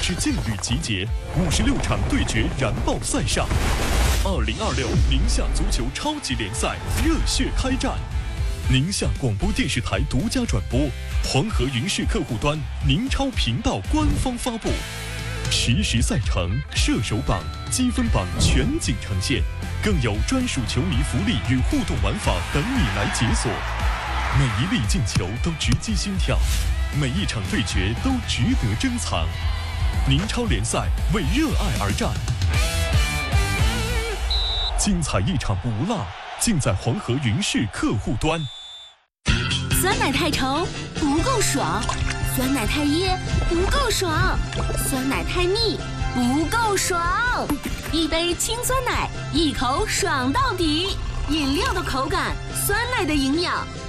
之劲旅集结，56场对决燃爆赛上，2026宁夏足球超级联赛热血开战。宁夏广播电视台独家转播，黄河云视客户端、宁超频道官方发布，实时赛程、射手榜、积分榜全景呈现，更有专属球迷福利与互动玩法等你来解锁。每一粒进球都直击心跳，每一场对决都值得珍藏。宁超联赛为热爱而战，精彩一场不落，尽在黄河云视客户端。 酸奶太稠不够爽，酸奶太噎不够爽，酸奶太腻不够爽。一杯清酸奶，一口爽到底。饮料的口感，酸奶的营养，